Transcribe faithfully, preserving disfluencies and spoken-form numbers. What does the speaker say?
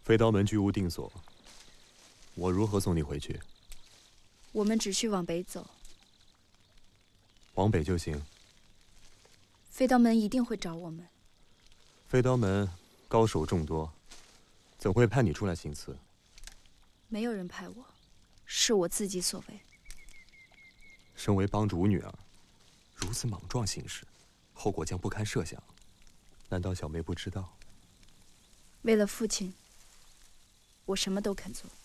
飞刀门居无定所，我如何送你回去？ 我们只需往北走。 往北就行。 飞刀门一定会找我们。 飞刀门高手众多，怎会派你出来行刺？ 没有人派我，是我自己所为。 身为帮主女儿，如此莽撞行事，后果将不堪设想。难道小妹不知道？ 为了父亲，我什么都肯做。